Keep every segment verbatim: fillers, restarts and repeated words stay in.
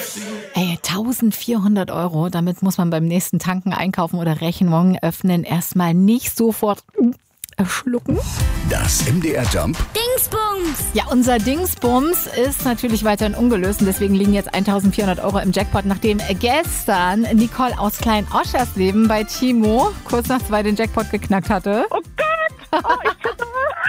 Ey, eintausendvierhundert Euro, damit muss man beim nächsten Tanken, Einkaufen oder Rechnung öffnen erstmal nicht sofort schlucken. Das M D R Jump Dingsbums! Ja, unser Dingsbums ist natürlich weiterhin ungelöst und deswegen liegen jetzt eintausendvierhundert Euro im Jackpot, nachdem gestern Nicole aus Klein-Oschersleben bei Timo kurz nach zwei den Jackpot geknackt hatte. Oh Gott! Oh, ich tippe.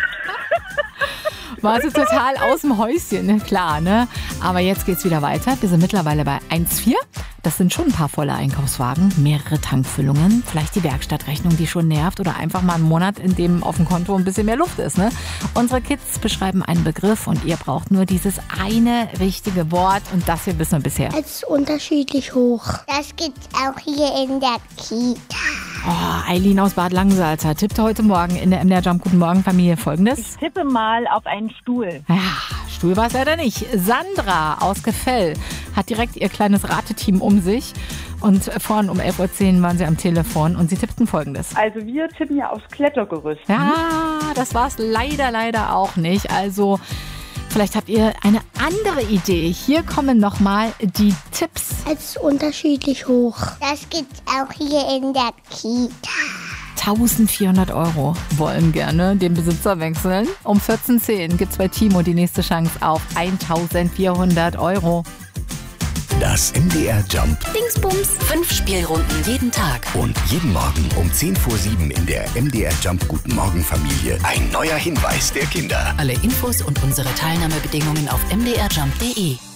War sie total aus dem Häuschen, klar, ne? Aber jetzt geht's wieder weiter. Wir sind mittlerweile bei eins Komma vier. Das sind schon ein paar volle Einkaufswagen, mehrere Tankfüllungen, vielleicht die Werkstattrechnung, die schon nervt oder einfach mal einen Monat, in dem auf dem Konto ein bisschen mehr Luft ist, ne? Unsere Kids beschreiben einen Begriff und ihr braucht nur dieses eine richtige Wort und das hier wissen wir bisher. Als unterschiedlich hoch. Das gibt's auch hier in der Kita. Oh, Eileen aus Bad Langsalza tippte heute Morgen in der M D R Jump Guten Morgen Familie Folgendes. Ich tippe mal auf einen Stuhl. Ja, Stuhl war es leider nicht. Sandra aus Gefell hat direkt ihr kleines Rateteam um sich. Und vorhin um elf Uhr zehn waren sie am Telefon und sie tippten Folgendes. Also wir tippen ja aufs Klettergerüst. Ja, das war es leider, leider auch nicht. Also vielleicht habt ihr eine andere Idee. Hier kommen nochmal die Tipps. Als unterschiedlich hoch. Das gibt's auch hier in der Kita. eintausendvierhundert Euro wollen gerne den Besitzer wechseln. Um vierzehn Uhr zehn gibt es bei Timo die nächste Chance auf eintausendvierhundert Euro. Das M D R Jump Dingsbums. Fünf Spielrunden jeden Tag. und jeden Morgen um zehn vor sieben in der M D R Jump Guten Morgen Familie ein neuer Hinweis der Kinder. Alle Infos und unsere Teilnahmebedingungen auf m d r jump punkt d e.